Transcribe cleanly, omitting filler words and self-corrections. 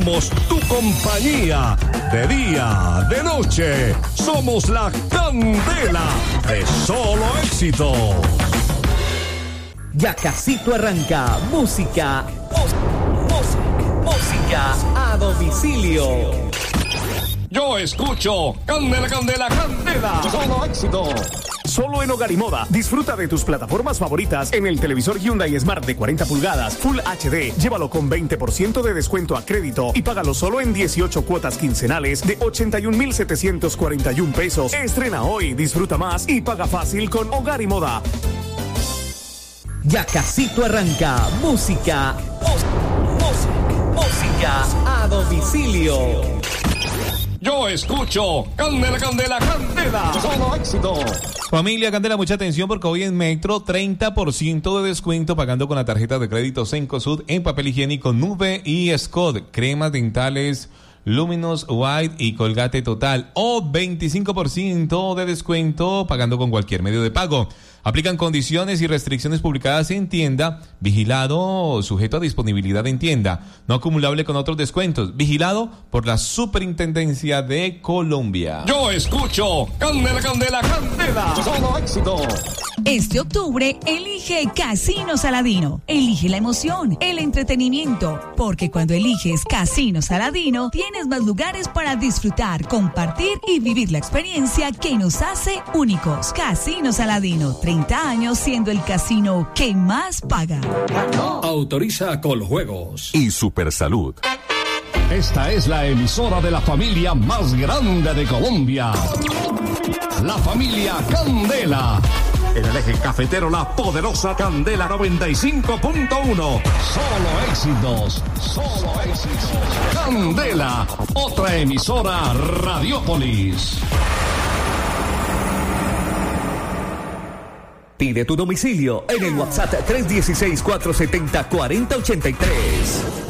Somos tu compañía, de día, de noche. Somos la candela de Solo Éxitos. Ya casito arranca. Música a domicilio. Yo escucho Candela, Candela, Candela. Solo Éxitos. Solo en Hogar y Moda. Disfruta de tus plataformas favoritas en el televisor Hyundai Smart de 40 pulgadas, Full HD. Llévalo con 20% de descuento a crédito y págalo solo en 18 cuotas quincenales de 81,741 pesos. Estrena hoy, disfruta más y paga fácil con Hogar y Moda. Ya casito arranca. Música a domicilio. Yo escucho Candela, Candela, Candela. Solo Éxitos. Familia Candela, mucha atención porque hoy en Metro 30% de descuento pagando con la tarjeta de crédito Cencosud en papel higiénico Nube y Scott, cremas dentales Luminous White y Colgate Total, o 25% de descuento pagando con cualquier medio de pago. Aplican condiciones y restricciones publicadas en tienda. Vigilado, sujeto a disponibilidad en tienda. No acumulable con otros descuentos. Vigilado por la Superintendencia de Colombia. Yo escucho Candela, Candela, Candela. Solo Éxitos. Este octubre, elige Casino Saladino. Elige la emoción, el entretenimiento, porque cuando eliges Casino Saladino, tienes más lugares para disfrutar, compartir y vivir la experiencia que nos hace únicos. Casino Saladino, 30 años siendo el casino que más paga. Autoriza Coljuegos y Supersalud. Esta es la emisora de la familia más grande de Colombia. La familia Candela. En el eje cafetero, la poderosa Candela 95.1. Solo éxitos, solo éxitos. Candela, otra emisora Radiópolis. Pide tu domicilio en el WhatsApp 316-470-4083.